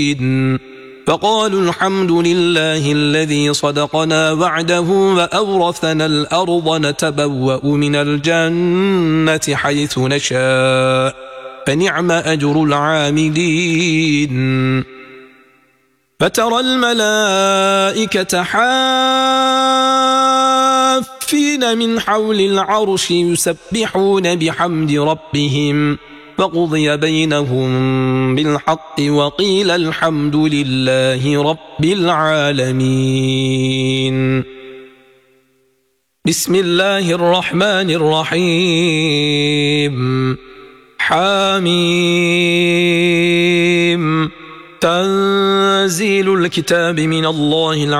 فقالوا الحمد لله الذي صدقنا وعده وأورثنا الأرض نتبوأ من الجنة حيث نشاء فنعم أجر العاملين. فترى الملائكة حافين من حول العرش يسبحون بحمد ربهم فقضي بينهم بالحق وقيل الحمد لله رب العالمين. بسم الله الرحمن الرحيم. حاميم. تنزيل الكتاب من الله العزيز